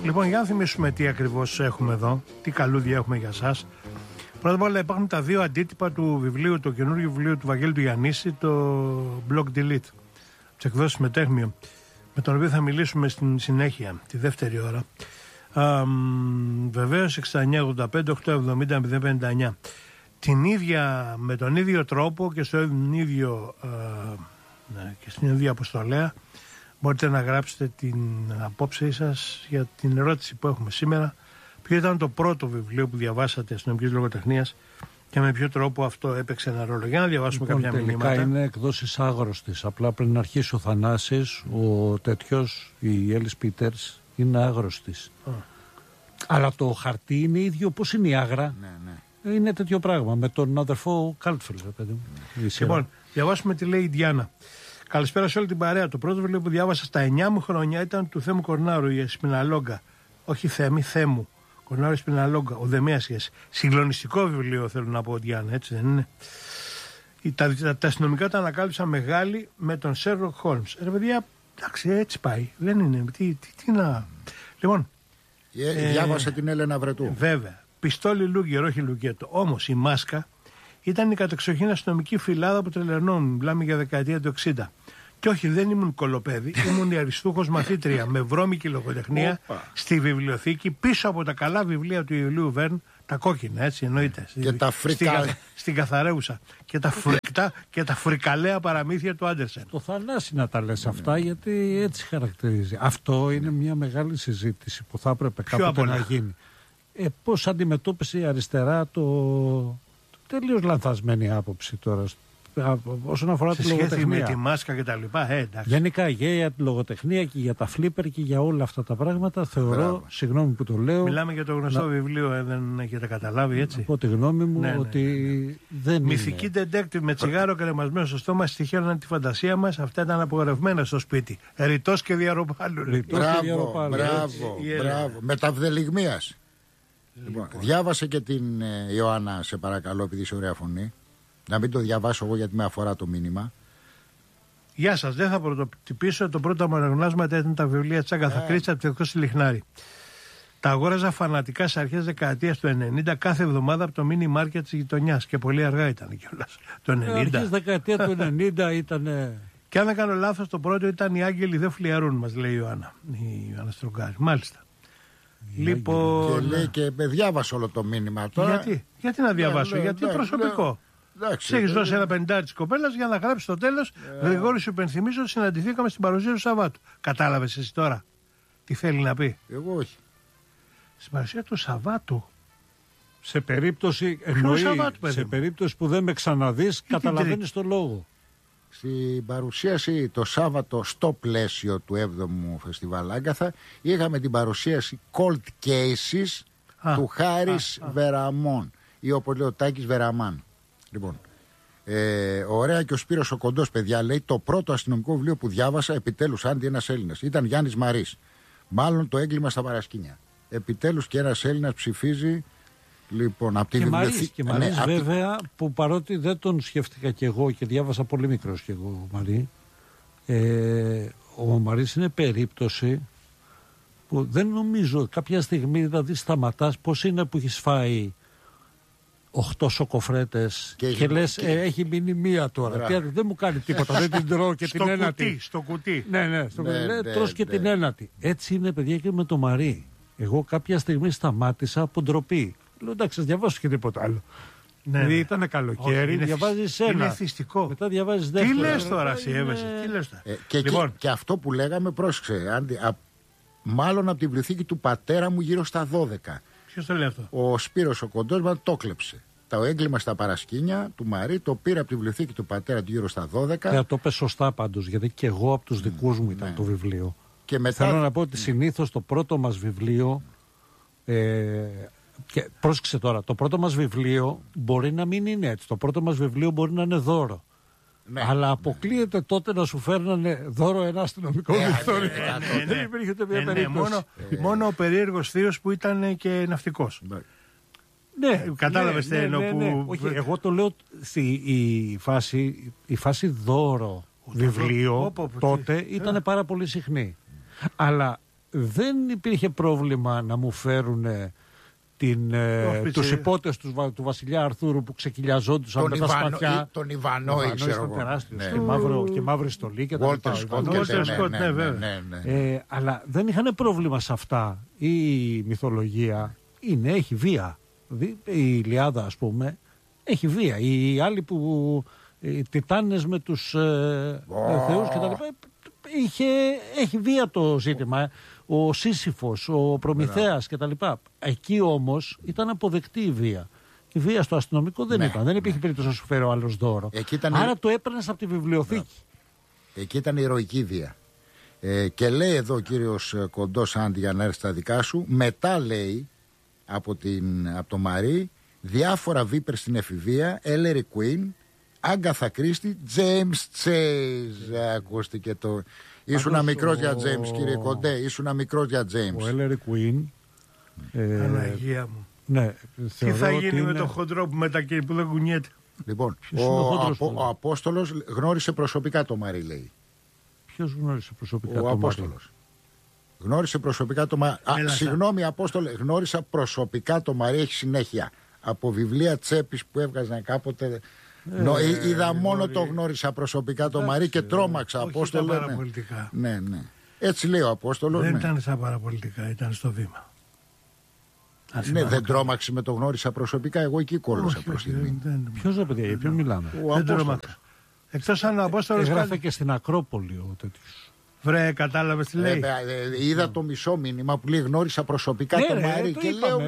Λοιπόν, για να θυμίσουμε τι ακριβώς έχουμε εδώ, τι καλούδια έχουμε για σας. Πρώτα απ' όλα υπάρχουν τα δύο αντίτυπα του βιβλίου, το καινούργιο βιβλίο του Βαγγέλη του Γιαννίση, το Block Delete, τις εκδόσεις Μετέχμιο, με τον οποίο θα μιλήσουμε στην συνέχεια, τη δεύτερη ώρα. Βεβαίως 6985 870 059. Με τον ίδιο τρόπο και στον ίδιο και στην ίδια αποστολέα μπορείτε να γράψετε την απόψη σας για την ερώτηση που έχουμε σήμερα. Ποιο ήταν το πρώτο βιβλίο που διαβάσατε αστυνομικής λογοτεχνίας και με ποιο τρόπο αυτό έπαιξε ένα ρόλο? Για να διαβάσουμε κάποια μηνύματα. Τελικά είναι εκδόσεις Άγρωστης. Απλά πριν αρχίσει ο Θανάσης, ο τέτοιος, η Έλλης Πίτερς, είναι Άγρωστης. Αλλά το χαρτί είναι ίδιο όπως είναι η Άγρα. Ναι. Είναι τέτοιο πράγμα με τον αδερφό Κάλτφελ. Λοιπόν, διαβάσουμε τι λέει η Διάννα. Καλησπέρα σε όλη την παρέα. Το πρώτο βιβλίο που διάβασα στα 9 μου χρόνια ήταν του Θέμου Κορνάρου, η Εσπιναλόγκα. Όχι Θέμου. Κορνάρου Εσπιναλόγκα. Ο Δεμέασιας. Συγκλονιστικό βιβλίο, θέλω να πω, Διάννα, έτσι δεν είναι? Τα αστυνομικά τα ανακάλυψα μεγάλη με τον Σέρλοκ Χόλμς. Ρε παιδιά, εντάξει, έτσι πάει. Δεν είναι. Τι να. Λοιπόν. Διάβασε την Έλενα Βρετού. Βέβαια. Πιστόλι Λούγκερ, όχι Λουκέτο. Όμως η Μάσκα ήταν η κατεξοχήν αστυνομική φυλάδα που τρελαινόμουν. Μιλάμε για δεκαετία του 60. Και όχι, δεν ήμουν κολοπέδι. Ήμουν η αριστούχος μαθήτρια με βρώμικη λογοτεχνία στη βιβλιοθήκη πίσω από τα καλά βιβλία του Ιουλίου Βέρν. Τα κόκκινα, έτσι εννοείται. Και τα στην καθαρέουσα. Και τα φρικαλαία παραμύθια του Άντερσεν. Το Θανάση να τα λες αυτά, γιατί έτσι χαρακτηρίζει. Αυτό είναι μια μεγάλη συζήτηση που θα έπρεπε κάποτε να γίνει. Πώς αντιμετώπισε η αριστερά τελείως λανθασμένη άποψη τώρα όσον αφορά τη λογοτεχνία. Με τη Μάσκα και τα λοιπά, γενικά για τη λογοτεχνία και για τα φλίπερ και για όλα αυτά τα πράγματα θεωρώ, συγγνώμη που το λέω. Μιλάμε για το γνωστό βιβλίο, δεν έχετε καταλάβει, έτσι? Από τη γνώμη μου ότι δεν Μυθική detective με τσιγάρο κρεμασμένο στο στόμα στοιχείωναν τη φαντασία μας. Αυτά ήταν απογορευμένα στο σπίτι. Ρητός και διαρροπάλου. Μπράβο. Μεταυδελιγμίας. Λοιπόν, διάβασε και την Ιωάννα, σε παρακαλώ, επειδή είσαι ωραία φωνή. Να μην το διαβάσω εγώ γιατί με αφορά το μήνυμα. Γεια σας, δεν θα πρωτοτυπήσω. Το πρώτο μου αναγνώσματα ήταν τα βιβλία της Άγκαθα Κρίστη από το Εκδόσεις Λιχνάρη. Τα αγόραζα φανατικά σε αρχές δεκαετίας του 90 κάθε εβδομάδα από το μίνι μάρκετ της γειτονιάς. Και πολύ αργά ήταν κιόλας. Το 90. Αρχές δεκαετία του 90 ήταν. Και αν δεν κάνω λάθος, το πρώτο ήταν οι Άγγελοι δεν φλιαρούν, μας λέει η Ιωάννα. Η Ιωάννα Στρογγάρη. Μάλιστα. Λοιπόν. Και λέει και διάβασε όλο το μήνυμα τώρα. Γιατί να διαβάσω, γιατί προσωπικό. Σε έχει δώσει ένα 50 τη κοπέλα για να γράψει στο τέλος. Γρηγόρη, σου υπενθυμίζω ότι συναντηθήκαμε στην παρουσία του Σαββάτου. Κατάλαβες εσύ τώρα τι θέλει να πει? Εγώ όχι. Στην παρουσία του Σαββάτου. Σε περίπτωση, σε περίπτωση που δεν με ξαναδείς, καταλαβαίνεις το λόγο. Στην παρουσίαση το Σάββατο στο πλαίσιο του 7ου Φεστιβάλ Άγκαθα είχαμε την παρουσίαση Cold Cases του Χάρης Βεραμών ή όπως λέει ο Τάκης Βεραμάν. Λοιπόν, ωραία, και ο Σπύρος ο Κοντός, παιδιά, λέει το πρώτο αστυνομικό βιβλίο που διάβασα επιτέλους άντι ένας Έλληνας ήταν Γιάννης Μαρής. Μάλλον το έγκλημα στα παρασκήνια. Επιτέλους και ένας Έλληνας ψηφίζει. Λοιπόν, από τη βιβλιοθήκη. Και Μαρής, βέβαια, που παρότι δεν τον σκέφτηκα κι εγώ και διάβασα πολύ μικρός κι εγώ Μαρή, ο Μαρής είναι περίπτωση που δεν νομίζω κάποια στιγμή, δηλαδή σταματάς, πώς είναι που έχεις φάει 8 σοκοφρέτες και λες έχει μείνει μία τώρα. Δεν μου κάνει τίποτα, δεν την τρώω και την ένατη. Στο κουτί. Ναι, τρως και την ένατη. Έτσι είναι, παιδιά, και με το Μαρί. Εγώ κάποια στιγμή σταμάτησα από ντροπή. Λέω εντάξει, διαβάσω και τίποτα άλλο. Δηλαδή ήταν καλοκαίρι, διαβάζεις ένα. Είναι θυστικό. Μετά διαβάζεις δεύτερο. Τι λες τώρα, εσύ έβεσαι, τι λες τώρα. Και αυτό που λέγαμε, πρόσεξε, μάλλον από τη βιβλιοθήκη του πατέρα μου γύρω στα 12. Ποιος το λέει αυτό? Ο Σπύρος ο Κοντός μας το κλέψε. Το έγκλημα στα παρασκήνια του Μαρί το πήρε από τη βιβλιοθήκη του πατέρα του γύρω στα 12. Το πες σωστά πάντως, γιατί και εγώ από τους δικούς μου ήταν το βιβλίο. Και μετά... Θέλω να πω ότι συνήθως το πρώτο μας βιβλίο. Και πρόσεξε τώρα, το πρώτο μας βιβλίο μπορεί να μην είναι έτσι. Το πρώτο μας βιβλίο μπορεί να είναι δώρο. Ναι, αλλά αποκλείεται τότε να σου φέρνανε δώρο ένα αστυνομικό μυθιστόρημα. Δεν υπήρχε ούτε μια περίπτωση. Μόνο ο περίεργος θείος που ήταν και ναυτικός. Ναι, κατάλαβες τι εννοώ που... Όχι, εγώ το λέω η φάση δώρο βιβλίο τότε ήταν πάρα πολύ συχνή. Αλλά δεν υπήρχε πρόβλημα να μου φέρουν τους υπότες του βασιλιά Αρθούρου που ξεκυλιαζόντουσαν με τα σπαθιά. Τον Ιβανό, ξέρω εγώ. Και μαύρη στολή και τα λοιπά. Αλλά δεν είχαν πρόβλημα σε αυτά. Η μυθολογία έχει βία. Η Ιλιάδα, ας πούμε, έχει βία. Οι άλλοι που οι Τιτάνες με τους θεούς και τα λοιπά, έχει βία το ζήτημα. Ο Σύσυφος, ο Προμηθέας κτλ. Εκεί όμως ήταν αποδεκτή η βία. Η βία στο αστυνομικό δεν ήταν. Δεν υπήρχε περίπτωση να σου φέρει ο άλλος δώρο. Άρα το έπαιρνες από τη βιβλιοθήκη. Εκεί ήταν ηρωική βία. Και λέει εδώ ο κύριος Κοντός, Άντι, για να έρθει στα δικά σου, μετά λέει από το Μαρί διάφορα βίπερ στην εφηβεία, Ellery Queen, Άγκαθα Κρίστη, James Chase. Ακούστηκε το. Ήσουνα μικρός για James, κύριε Κοντέ. Ήσουνα μικρός για James. Ο Ellery Queen. Παναγία μου. Ναι, τι θα γίνει με το χοντρό που που δεν κουνιέται. Λοιπόν, ο Απόστολος γνώρισε προσωπικά το Μαρί, λέει. Ποιος γνώρισε προσωπικά το Μαρί? Ο Απόστολος. Γνώρισε προσωπικά το Μαρί. Συγγνώμη, Απόστολε, γνώρισα προσωπικά το Μαρί, έχει συνέχεια. Από βιβλία τσέπης που έβγαζαν κάποτε. Είδα μόνο το γνώρισα προσωπικά το Μαρί και τρόμαξα. Απόστολε. Ήταν παραπολιτικά. Ναι. Έτσι λέει ο Απόστολος. Δεν ήταν σαν παραπολιτικά, ήταν στο βήμα. Ναι, δεν τρόμαξε με το γνώρισα προσωπικά. Εγώ εκεί κόλλωσα προς τη στιγμή. Ποιος ρε παιδιά, για ποιον μιλάμε? Ο Απόστολος. Εκτός αν ο Απόστολος έγραφε και στην Ακρόπολη ο τέτοιος. Βρε, κατάλαβες τι λέει? Είδα το μισό μήνυμα που λέει γνώρισα προσωπικά το Μαρί και λέω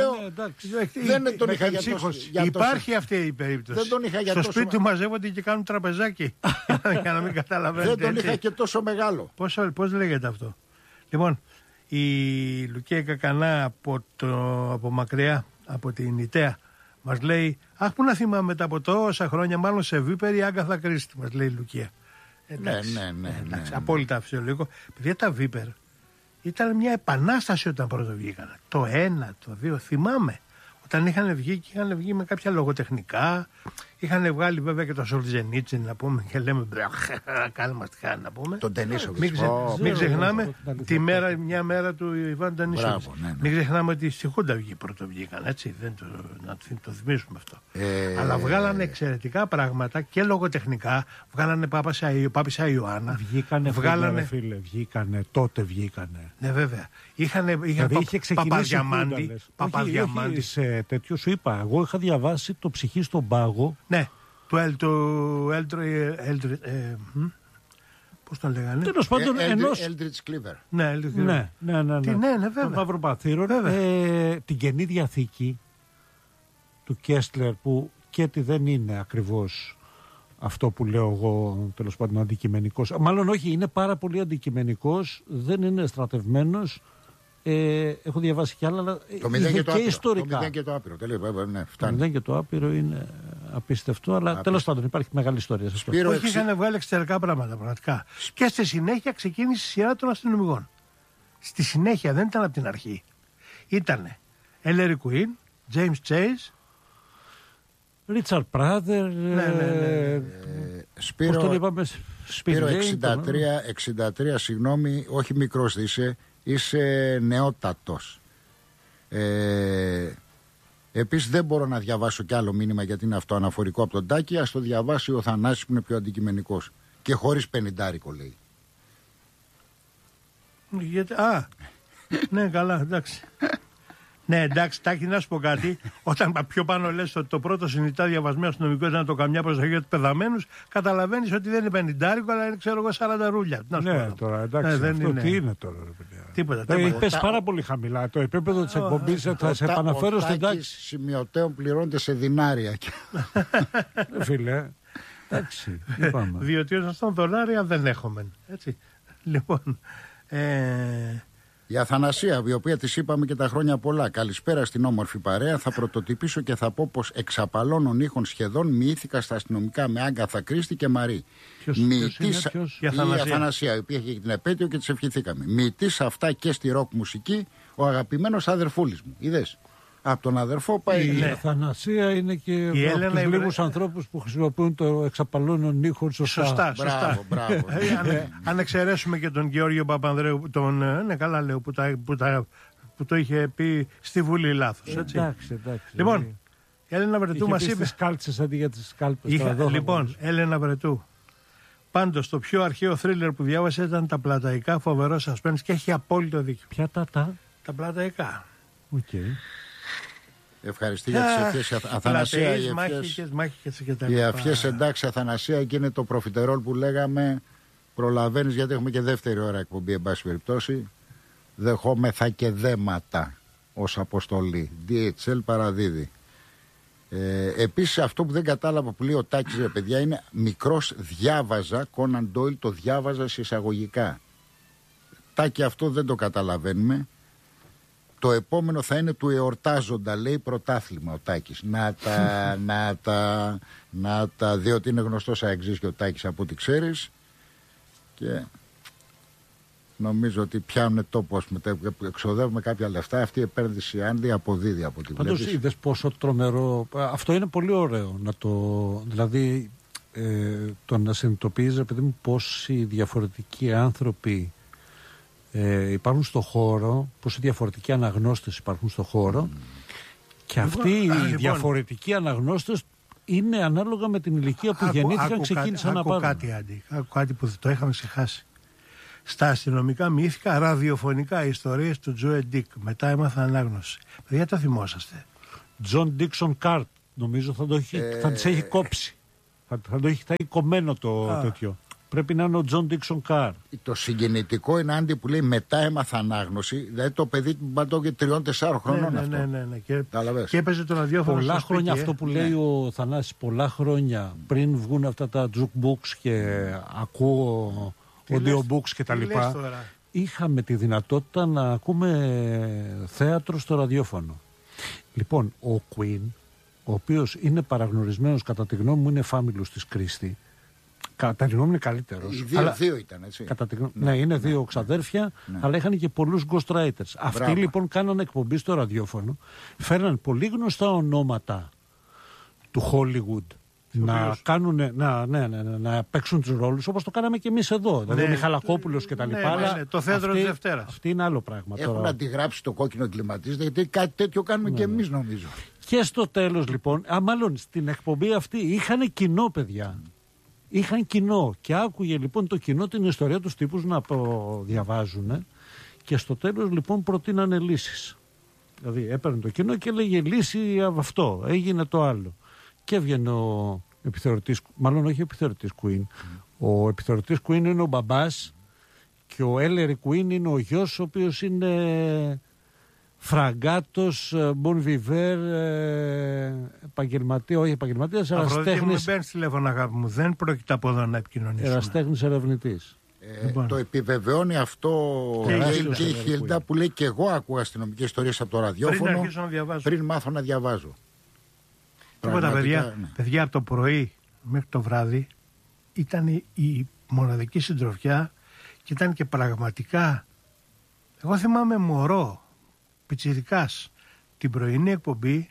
δεν τον είχα για τόσο. Υπάρχει αυτή η περίπτωση. Δεν τον είχα για τόσο. Στο σπίτι του μαζεύονται και κάνουν τραπεζάκι. Για να μην καταλαβαίνετε. Δεν τον είχα και τόσο μεγάλο. Πώς λέγεται αυτό? Λοιπόν, η Λουκία Κακανά από μακριά, από την Ιταία, μας λέει, αχ, που να θυμάμαι μετά από τόσα χρόνια, μάλλον σε βίπερη Άγκαθα Κρίστη, μας λέει η Λουκία. Εντάξει, απόλυτα φυσιολογικό. Παιδιά, τα βίπερ ήταν μια επανάσταση όταν πρώτο βγήκαν. Το 1, το 2, θυμάμαι. Όταν είχαν βγει με κάποια λογοτεχνικά. Είχαν βγάλει βέβαια και το Σολτζενίτσιν, να πούμε, και λέμε κάνουμε μαστιχά, να πούμε. Τον Τενίσοβιτς. Μην ξεχνάμε μια μέρα του Ιβάν Τενίσοβιτς. Μην ξεχνάμε ότι στη Χούντα πρώτο βγήκαν, έτσι. Να το θυμίσουμε αυτό. Αλλά βγάλανε εξαιρετικά πράγματα και λογοτεχνικά. Βγάλανε Πάπισσα Ιωάννα. Βγήκανε, τότε βγήκανε. Ναι, βέβαια. Είχε Παπαδιαμάντη. Σε τέτοιο σου είπα, εγώ είχα διαβάσει το Ψυχή στον Πάγο. Ναι, πώς τον λέγανε? Τέλος πάντων, Eldridge Cleaver. Ναι, βέβαια. Το Μαυροπαθήρο. Την Καινή Διαθήκη του Κέστλερ, που και τι δεν είναι ακριβώς αυτό που λέω εγώ, τέλος πάντων, αντικειμενικός. Μάλλον όχι, είναι πάρα πολύ αντικειμενικός, δεν είναι στρατευμένος. Έχω διαβάσει κι άλλα, αλλά το μηδέν και ιστορικά. Το μηδέν και το άπειρο. Το μηδέν και το άπειρο είναι απίστευτο, αλλά τέλος πάντων υπάρχει μεγάλη ιστορία σε αυτό. Όχι, είχαν βγάλει εξαιρετικά πράγματα πραγματικά. Και στη συνέχεια ξεκίνησε η σειρά των αστυνομικών. Στη συνέχεια, δεν ήταν από την αρχή. Ήτανε Ellery Queen, James Chase, Richard Prather, Σπύρο, τον είπαμε, Σπύρο 63, συγγνώμη, όχι μικρός είσαι νεότατος. Επίσης δεν μπορώ να διαβάσω κι άλλο μήνυμα γιατί είναι αυτό αναφορικό από τον Τάκη. Ας το διαβάσει ο Θανάσης που είναι πιο αντικειμενικός. Και χωρίς πενηντάρικο, λέει. Ναι, καλά, εντάξει. Ναι, εντάξει, Τάκη, να σου πω κάτι. Όταν πιο πάνω λες ότι το πρώτο συνειδητά διαβασμένο αστυνομικό ήταν το καμιά προσοχή για τους πεδαμένους, καταλαβαίνεις ότι δεν είναι πενηντάρικο, αλλά είναι, ξέρω εγώ, 40 ρούλια. Ναι, τώρα εντάξει, δεν αυτό είναι. Τι είναι τώρα, ρε παιδιά. Τίποτα. Πες πάρα πολύ χαμηλά. Το επίπεδο της εκπομπής θα σε επαναφέρω στην τάξη. Σημειωτέων πληρώνεται σε δινάρια. Φίλε, εντάξει, είπαμε. Διότι στον δολάρια δεν έχουμε. Έτσι. Λοιπόν. Η Αθανασία, η οποία της είπαμε και τα χρόνια πολλά. Καλησπέρα στην όμορφη παρέα. Θα πρωτοτυπήσω και θα πω πως εξ απαλώνων ήχων σχεδόν μοιήθηκα στα αστυνομικά με Άγκαθα Κρίστη και Μαρί. Η Αθανασία, η οποία είχε την επέτειο και της ευχηθήκαμε. Μοιητής αυτά και στη ροκ μουσική, ο αγαπημένος αδερφούλης μου. Είδες. Από τον αδερφό πάει. Η Αθανασία είναι και από τους λίγους ανθρώπους που χρησιμοποιούν το εξαπαλώνον ήχο σωστά. Μπράβο. Αν εξαιρέσουμε και τον Γεώργιο Παπανδρέου, ναι, καλά λέω, που το είχε πει στη Βουλή λάθος. Εντάξει. Λοιπόν, η Έλενα Βρετού μας είπε. Τις κάλτσες αντί για τις κάλπες. Λοιπόν, Έλενα Βρετού. Πάντως το πιο αρχαίο θρίλερ που διάβασε ήταν τα Πλαταϊκά, φοβερό suspense και έχει απόλυτο δίκιο. Ποια τα Πλαταϊκά. Ευχαριστώ για τις ευχές, Αθανασία. Οι ευχές, εντάξει, Αθανασία, και είναι το προφιτερόλ που λέγαμε. Προλαβαίνεις, γιατί έχουμε και δεύτερη ώρα εκπομπή, εν πάση περιπτώσει. Δεχόμεθα και δέματα ως αποστολή. DHL παραδίδει. Επίσης, αυτό που δεν κατάλαβα που λέει ο Τάκης, ρε παιδιά, είναι μικρός διάβαζα, Κόναν Ντόιλ, το διάβαζα σε εισαγωγικά. Τάκη, αυτό δεν το καταλαβαίνουμε. Το επόμενο θα είναι του εορτάζοντα, λέει, πρωτάθλημα ο Τάκης. Να τα, διότι είναι γνωστός αεξής και ο Τάκης από ό,τι ξέρεις. Και νομίζω ότι πιάνουν τόπο, εξοδεύουμε κάποια λεφτά. Αυτή η επένδυση, Άντι, αποδίδει από ό,τι βλέπεις. Πάντως είδες πόσο τρομερό. Αυτό είναι πολύ ωραίο να το. Δηλαδή, το να συνειδητοποιείς, επειδή μου, πόσοι διαφορετικοί άνθρωποι υπάρχουν στο χώρο, πόσοι διαφορετικοί αναγνώστες υπάρχουν στο χώρο, και αυτοί οι διαφορετικοί αναγνώστες είναι ανάλογα με την ηλικία που γεννήθηκαν, ξεκίνησαν να πάρουν. Άκου κάτι που το είχαμε ξεχάσει. Στα αστυνομικά μύθικα ραδιοφωνικά ιστορίες του Τζοε Ντίκ. Μετά έμαθα ανάγνωση. Παιδιά, το θυμόσαστε. Τζον Ντίξον Κάρτ, νομίζω θα τις έχει κόψει. Θα το έχει κομμένο το τέτοιο. Πρέπει να είναι ο Τζον Ντίξον Κάρτ. Το συγκινητικό είναι, Άντι, που λέει μετά έμαθα ανάγνωση. Δηλαδή το παιδί του πατώ και 3-4 χρονών αυτό. Ναι. Και έπαιζε το ραδιόφωνο. Πολλά χρόνια, αυτό που λέει ο Θανάσης, πολλά χρόνια πριν βγουν αυτά τα jukebox και ακούω audiobooks και τα λοιπά, είχαμε τη δυνατότητα να ακούμε θέατρο στο ραδιόφωνο. Λοιπόν, ο Queen, ο οποίος είναι παραγνωρισμένος, κατά τη γνώμη μου είναι φάμιλος της Κρίστη. Κατά τη γνώμη μου είναι καλύτερος. Οι δύο ήταν, έτσι. Ναι, είναι δύο ξαδέρφια, αλλά είχαν και πολλούς ghostwriters. Αυτοί λοιπόν κάνανε εκπομπή στο ραδιόφωνο, φέρναν πολύ γνωστά ονόματα του Hollywood να κάνουν, να παίξουν τους ρόλους, όπως το κάναμε και εμείς εδώ. Δηλαδή ο Μιχαλακόπουλος και τα λοιπά. Το θέατρο της Δευτέρας. Αυτή είναι άλλο πράγμα. Έχουν αντιγράψει το κόκκινο κλιματίζεται, γιατί κάτι τέτοιο κάνουμε και εμείς, νομίζω. Και στο τέλος λοιπόν, μάλλον στην εκπομπή αυτή είχαν κοινό, παιδιά. Είχαν κοινό και άκουγε λοιπόν το κοινό την ιστορία τους τύπους να το διαβάζουν, και στο τέλος λοιπόν προτείνανε λύσεις. Δηλαδή έπαιρνε το κοινό και έλεγε λύση αυτό, έγινε το άλλο. Και έβγαινε ο επιθεωρητής, μάλλον όχι ο επιθεωρητής Queen. Ο επιθεωρητής Queen είναι ο μπαμπάς και ο Έλερη Queen είναι ο γιος, ο οποίος είναι φραγκάτος, bon viveur, επαγγελματία, όχι επαγγελματίας, ερασιτέχνης. Αφροδίτη, μου παίρνεις τηλέφωνο, αγάπη μου, δεν πρόκειται από εδώ να επικοινωνήσουμε. Ερασιτέχνης ερευνητής. Το επιβεβαιώνει αυτό και η Χίλντα, που λέει και εγώ άκουγα αστυνομικές ιστορίες από το ραδιόφωνο πριν μάθω να διαβάζω. Τίποτα, παιδιά, από το πρωί μέχρι το βράδυ ήταν η μοναδική συντροφιά και ήταν και πραγματικά. Εγώ θυμάμαι μωρό, πιτσιρικάς, την πρωινή εκπομπή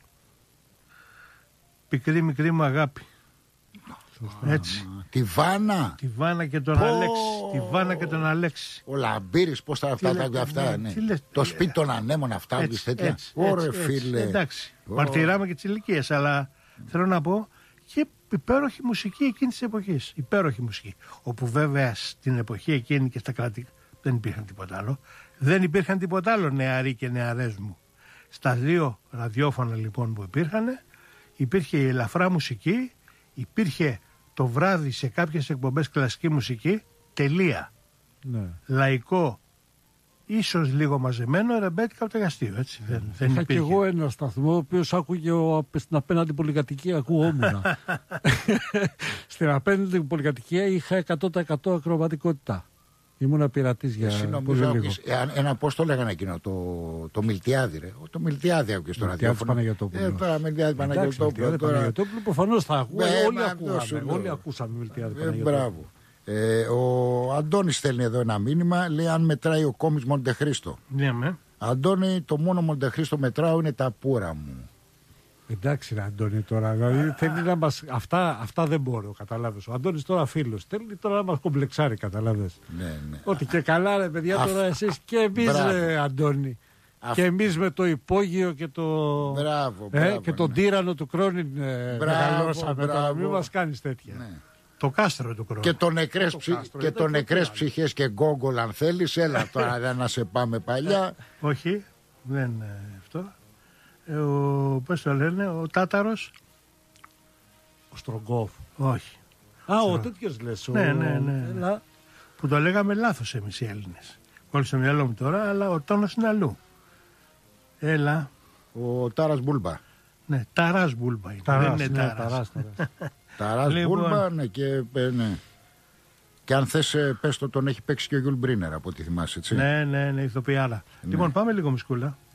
«Πικρή μικρή μου αγάπη». Έτσι. Τη Βάνα. Τη Βάνα και τον Αλέξη. Τη Βάνα και τον Αλέξη. Ο Λαμπύρης, πώς θα αυτά. Το σπίτι των ανέμων, αυτά. Ωραία, φίλε. Εντάξει. Μαρτυράμε και τις ηλικίες, αλλά θέλω να πω και υπέροχη μουσική εκείνη της εποχής. Υπέροχη μουσική. Όπου βέβαια στην εποχή εκείνη και στα κράτη δεν υπήρχαν τίποτα άλλο. Δεν υπήρχαν τίποτα άλλο, νεαροί και νεαρές μου. Στα δύο ραδιόφωνα λοιπόν που υπήρχε η ελαφρά μουσική, υπήρχε το βράδυ σε κάποιες εκπομπές κλασική μουσική, τελεία. Ναι. Λαϊκό, ίσως λίγο μαζεμένο, ρεμπέτικα από το εργαστήριο. Έτσι. Δεν είχα και εγώ ένα σταθμό, ο οποίος άκουγε στην απέναντι πολυκατοικία, ακούγόμουν. Στην απέναντι πολυκατοικία είχα 100% ακροβατικότητα. Ήμουν πειρατής για πολύ λίγο. Ένα, πώς το λέγανε εκείνο, το Μιλτιάδη, ρε. Το Μιλτιάδη άκουγε στο ραδιόφωνο. Μιλτιάδη Παναγιωτόπουλο. Προφανώς θα ακούγαμε. Όλοι ακούσαμε Μιλτιάδη Παναγιωτόπουλο. Μπράβο. Ο Αντώνης στέλνει εδώ ένα μήνυμα, λέει αν μετράει ο κόμις Μοντεχρίστο. Ναι, Αντώνη, το μόνο Μοντεχρίστο μετράω είναι τα πουρα μου. Εντάξει, ρε Αντώνη, τώρα. Δηλαδή, θέλει να μας... αυτά δεν μπορώ, καταλάβες. Ο Αντώνης τώρα φίλος. Θέλει τώρα να μας κομπλεξάρει, καταλάβες. Ναι. Ότι και καλά, ρε παιδιά, τώρα εσείς και εμείς, ρε Αντώνη. Και εμείς με το υπόγειο και το. Μπράβο, και τον τύρανο του Κρόνιν μεγαλώσαμε. Τώρα μην μας κάνεις τέτοια. Ναι. Το κάστρο του Κρόνιν. Και το νεκρές ψυχές και γκόγκολ, αν θέλεις. Έλα τώρα, δεν να σε πάμε παλιά. Όχι, δεν είναι αυτό. Πώς το λένε, ο Τάταρος. Ο Στρογκόφ. Όχι. Ο τέτοιος λες. Ναι. Που το λέγαμε λάθος εμείς οι Έλληνες. Όλο στο μυαλό μου τώρα, αλλά ο τόνος είναι αλλού. Έλα. Ο Τάρας Μπούλμπα. Ναι, Ταράς Μπούλμπα είναι. Δεν είναι Ταράς. Ταράς Μπούλμπα, ναι, και ναι. Και αν θες, πες το, τον έχει παίξει και ο Γιουλ Μπρίνερ από ό,τι θυμάσαι, έτσι. Ναι, ηθοποιάρα. Λοιπόν, πάμε λίγο μισκούλα.